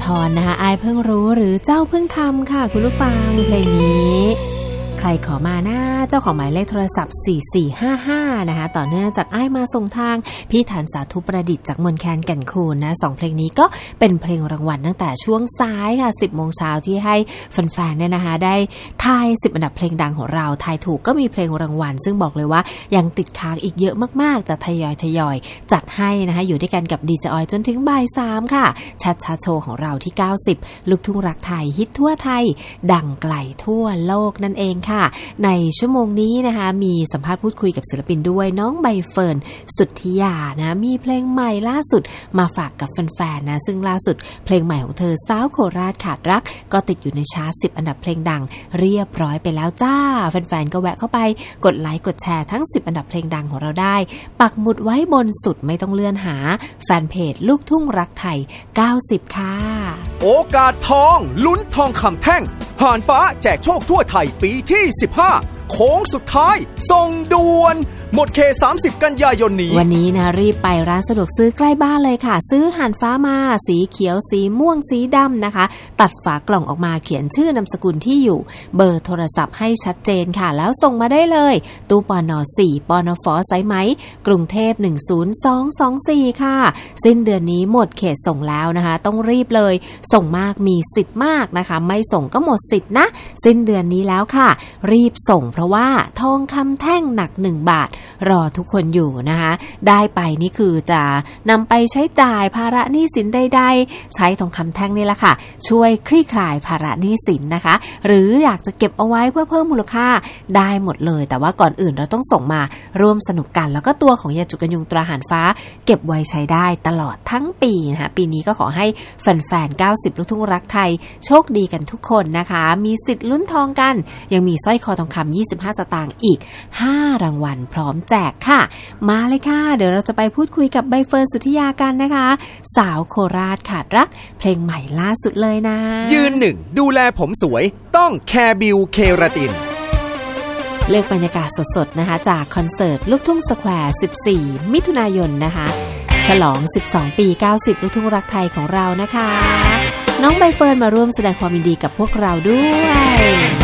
ธรนะคะอายเพิ่งรู้หรือเจ้าเพิ่งทำค่ะคุณผู้ฟังเพลงนี้ใครขอมาหน้าเจ้าของหมายเลขโทรศัพท์4455นะคะต่อเนื่องจากอ้ายมาส่งทางพี่ฐานสาธุประดิษฐ์จากมนแคนแก่นคูนนะ2เพลงนี้ก็เป็นเพลงรางวัลตั้งแต่ช่วงซ้ายค่ะ 10 โมงเช้าที่ให้แฟนๆเนี่ยนะคะได้ทาย10อันดับเพลงดังของเราทายถูกก็มีเพลงรางวัลซึ่งบอกเลยว่ายังติดค้างอีกเยอะมากๆจะทยอยจัดให้นะคะอยู่ด้วยกันกับดีเจออยจนถึงบ่าย 3ค่ะชัดชาโชว์ของเราที่90ลูกทุ่งรักไทยฮิตทั่วไทยดังไกลทั่วโลกนั่นเองค่ะในชั่วโมงนี้นะคะมีสัมภาษณ์พูดคุยกับศิลปินด้วยน้องใบเฟิร์นสุทธิยานะมีเพลงใหม่ล่าสุดมาฝากกับแฟนๆนะซึ่งล่าสุดเพลงใหม่ของเธอสาวโคราชขาดรักก็ติดอยู่ในชาร์ต10อันดับเพลงดังเรียบร้อยไปแล้วจ้าแฟนๆก็แวะเข้าไปกดไลค์กดแชร์ทั้ง10อันดับเพลงดังของเราได้ปักหมุดไว้บนสุดไม่ต้องเลื่อนหาแฟนเพจลูกทุ่งรักไทย90ค่ะโอกาสทองลุ้นทองคำแท่งผ่านฟ้าแจกโชคทั่วไทยปีที่15โค้งสุดท้ายส่งด่วนหมดเขต30กันยายนนี้วันนี้นะรีบไปร้านสะดวกซื้อใกล้บ้านเลยค่ะซื้อห่านฟ้ามาสีเขียวสีม่วงสีดำนะคะตัดฝากล่องออกมาเขียนชื่อนามสกุลที่อยู่เบอร์โทรศัพท์ให้ชัดเจนค่ะแล้วส่งมาได้เลยตู้ปน4ปนฟสายไหมกรุงเทพ10224ค่ะสิ้นเดือนนี้หมดเขตส่งแล้วนะคะต้องรีบเลยส่งมากมีสิทธิ์มากนะคะไม่ส่งก็หมดสิทธิ์นะสิ้นเดือนนี้แล้วค่ะรีบส่งเพราะว่าทองคำแท่งหนัก1 บาทรอทุกคนอยู่นะคะได้ไปนี่คือจะนำไปใช้จ่ายภาระหนี้สินใดๆใช้ทองคำแท่งนี่แหละค่ะช่วยคลี่คลายภาระหนี้สินนะคะหรืออยากจะเก็บเอาไว้เพื่อเพิ่มมูลค่าได้หมดเลยแต่ว่าก่อนอื่นเราต้องส่งมาร่วมสนุกกันแล้วก็ตัวของยาจุกกันยุงตราหารฟ้าเก็บไว้ใช้ได้ตลอดทั้งปีนะคะปีนี้ก็ขอให้แฟนๆ90ลูกทุ่งรักไทยโชคดีกันทุกคนนะคะมีสิทธิ์ลุ้นทองกันยังมีสร้อยคอทองคำ25สตางค์อีก5รางวัลพร้อมแจกค่ะมาเลยค่ะเดี๋ยวเราจะไปพูดคุยกับใบเฟิร์นสุทธิยากันนะคะสาวโคราชขาดรักเพลงใหม่ล่าสุดเลยนะยืนหนึ่งดูแลผมสวยต้องแคร์บิวเคราตินเลือกบรรยากาศสดๆนะคะจากคอนเสิร์ตลูกทุ่งสแควร์14มิถุนายนนะคะฉลอง12ปี90ลูกทุ่งรักไทยของเรานะคะน้องใบเฟิร์นมาร่วมแสดงความยินดีกับพวกเราด้วย